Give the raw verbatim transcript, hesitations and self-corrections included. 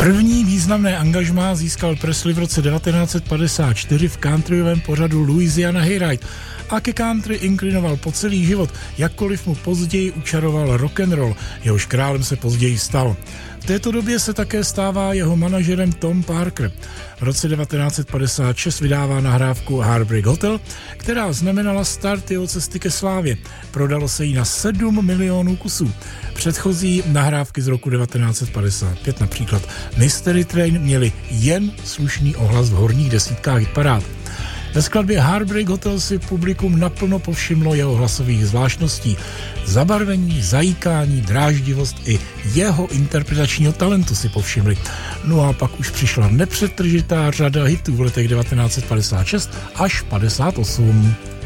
První významné angažmá získal Presley v roce devatenáct set padesát čtyři v countryovém pořadu Louisiana Hayride a ke country inklinoval po celý život, jakkoliv mu později učaroval rock and roll, jehož králem se později stal. V této době se také stává jeho manažerem Tom Parker. V roce devatenáct set padesát šest vydává nahrávku Heartbreak Hotel, která znamenala start jeho cesty ke slávě. Prodalo se jí na sedm milionů kusů. Předchozí nahrávky z roku devatenáct set padesát pět, například Mystery Train, měly jen slušný ohlas v horních desítkách hitparád. Ve skladbě Heartbreak Hotel si publikum naplno povšimlo jeho hlasových zvláštností. Zabarvení, zajíkání, dráždivost i jeho interpretačního talentu si povšimli. No a pak už přišla nepřetržitá řada hitů v letech devatenáct set padesát šest až padesát osm.